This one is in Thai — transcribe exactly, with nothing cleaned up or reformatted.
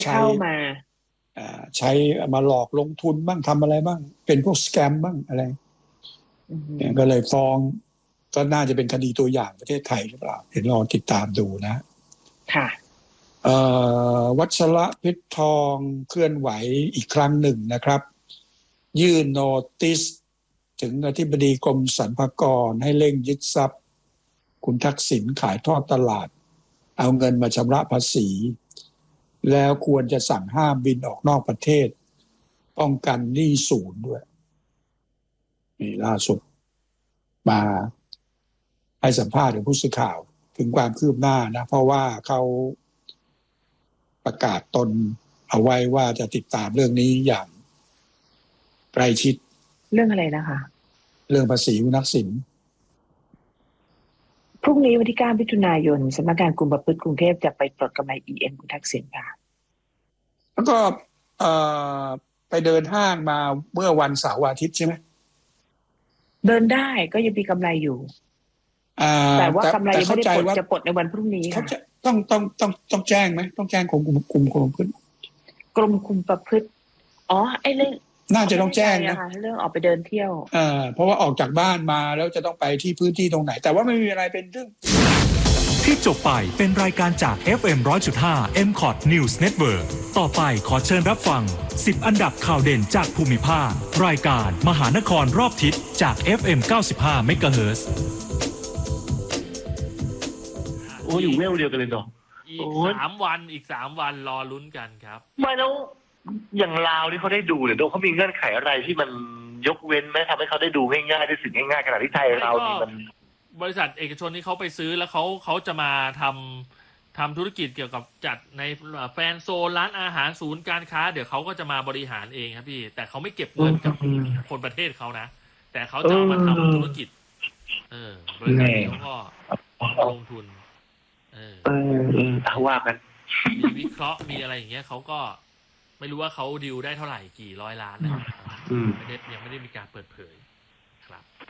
ใช้เข้ามาใช้มาหลอกลงทุนบ้างทำอะไรบ้างเป็นพวกสแกมบ้างอะไรเนี่ยก็เลยฟ้องก็น่าจะเป็นคดีตัวอย่างประเทศไทยหรือเปล่าเดี๋ยวลองติดตามดูนะค่ะวัชระเพชรทองเคลื่อนไหวอีกครั้งหนึ่งนะครับยื่นโนติสถึงอธิบดีกรมสรรพากรให้เร่งยึดทรัพย์คุณทักษิณขายทอดตลาดเอาเงินมาชำระภาษีแล้วควรจะสั่งห้ามบินออกนอกประเทศป้องกันหนี้ศูนย์ด้วยนี่ล่าสุดมาให้สัมภาษณ์กับผู้สื่อข่าวถึงความคืบหน้านะเพราะว่าเขาประกาศตนเอาไว้ว่าจะติดตามเรื่องนี้อย่างใกล้ชิดเรื่องอะไรนะคะเรื่องภาษีคุณทักษิณพรุ่งนี้วันที่เก้ามิถุนายนสำนักงานคุมประพฤติกรุงเทพจะไปปลดกำไร อี เอ็ม คุณทักษิณค่ะแล้วก็ไปเดินห้างมาเมื่อวันเสาร์อาทิตย์ใช่ไหมเดินได้ก็ยังมีกำไรอยู่แต่ว่ากำไรยังไม่ได้ปลดจะปลดในวันพรุ่งนี้ค่ะต้องต้องต้องต้องแจ้งไหมต้องแจ้งกรมคุมคุมคุมประพฤติกรมคุมประพฤติอ๋อไอ้เรื่องน่าจะต้องแจ้งนะเรื่องออกไปเดินเที่ยวอ่าเพราะว่าออกจากบ้านมาแล้วจะต้องไปที่พื้นที่ตรงไหนแต่ว่าไม่มีอะไรเป็นเรื่องที่จบไปเป็นรายการจาก เอฟ เอ็ม หนึ่งร้อยจุดห้า เอ็ม คอท News Network ต่อไปขอเชิญรับฟังสิบอันดับข่าวเด่นจากภูมิภาครายการมหานครรอบทิศจาก เอฟ เอ็ม เก้าสิบห้า เมกะเฮิรตซ์โอ้อยู่เวลเดียวกันเลยเนาะอีกสามวันอีกสามวันรอลุ้นกันครับไม่แล้วอย่างลาวนี่เขาได้ดูหรือเขามีเงื่อนไขอะไรที่มันยกเว้นไหมทำให้เขาได้ดูง่ายๆได้สิ่งง่ายๆขณะที่ไทยเรานี่มันบริษัทเอกชนที่เขาไปซื้อแล้วเขาเขาจะมาทำทำธุรกิจเกี่ยวกับจัดในแฟนโซนร้านอาหารศูนย์การค้าเดี๋ยวเขาก็จะมาบริหารเองครับพี่แต่เขาไม่เก็บเงินกับคนประเทศเขานะแต่เขาจะมาทำธุรกิจเออบริษัทเขาก็ลงทุนเออเออเอาว่ากันมีวิเคราะห์มีอะไรอย่างเงี้ยเขาก็ไม่รู้ว่าเขาดิวได้เท่าไหร่กี่ร้อยล้านนะไม่ได้ยังไม่ได้มีการเปิดเผยครับ